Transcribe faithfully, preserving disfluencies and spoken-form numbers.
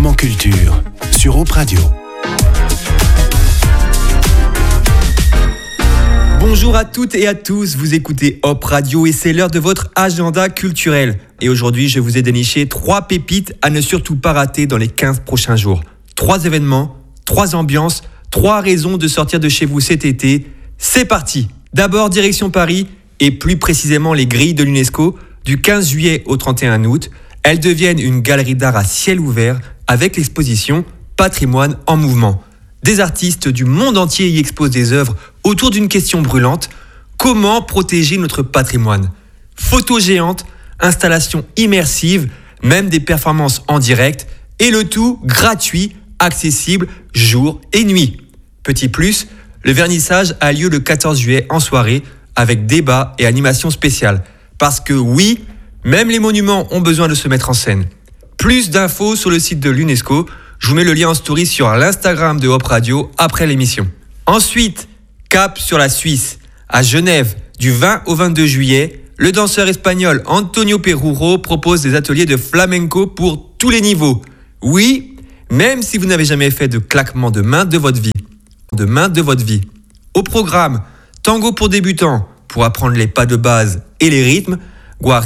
Moment Culture sur Hop Radio. Bonjour à toutes et à tous, vous écoutez Hop Radio et c'est l'heure de votre agenda culturel. Et aujourd'hui, je vous ai déniché trois pépites à ne surtout pas rater dans les quinze prochains jours. Trois événements, trois ambiances, trois raisons de sortir de chez vous cet été. C'est parti! D'abord, direction Paris et plus précisément les grilles de l'UNESCO du quinze juillet au trente et un août. Elles deviennent une galerie d'art à ciel ouvert avec l'exposition Patrimoine en mouvement. Des artistes du monde entier y exposent des œuvres autour d'une question brûlante: comment protéger notre patrimoine? Photos géantes, installations immersives, même des performances en direct, et le tout gratuit, accessible jour et nuit. Petit plus, le vernissage a lieu le quatorze juillet en soirée avec débat et animation spéciale. Parce que oui, même les monuments ont besoin de se mettre en scène. Plus d'infos sur le site de l'UNESCO. Je vous mets le lien en story sur l'Instagram de Hop Radio après l'émission. Ensuite, cap sur la Suisse. À Genève, du vingt au vingt-deux juillet, le danseur espagnol Antonio Peruro propose des ateliers de flamenco pour tous les niveaux. Oui, même si vous n'avez jamais fait de claquement de main de votre vie. De main de votre vie. Au programme, tango pour débutants, pour apprendre les pas de base et les rythmes,